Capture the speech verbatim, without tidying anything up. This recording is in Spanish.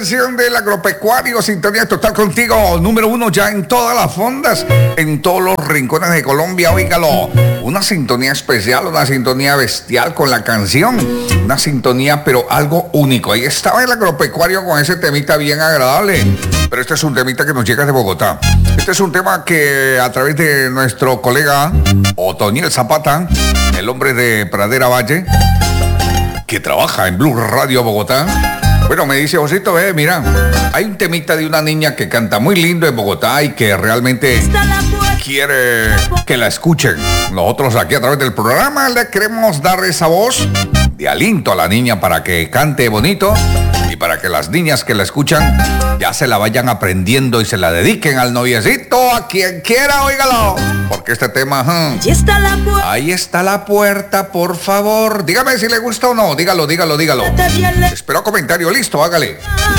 canción del agropecuario, sintonía total contigo, número uno ya en todas las fondas, en todos los rincones de Colombia, óigalo. Una sintonía especial, una sintonía bestial con la canción, una sintonía pero algo único. Ahí estaba el agropecuario con ese temita bien agradable, pero este es un temita que nos llega de Bogotá. Este es un tema que a través de nuestro colega Otoniel Zapata, el hombre de Pradera Valle, que trabaja en Blue Radio Bogotá. Bueno, me dice, Josito, ve, mira, hay un temita de una niña que canta muy lindo en Bogotá y que realmente quiere que la escuchen. Nosotros aquí a través del programa le queremos dar esa voz de aliento a la niña para que cante bonito y para que las niñas que la escuchan ya se la vayan aprendiendo y se la dediquen al noviecito, a quien quiera, óigalo. Porque este tema, hmm, Ahí está la puerta. ahí está la puerta, por favor. Dígame si le gusta o no, dígalo, dígalo, dígalo. Espero comentario, listo, hágale.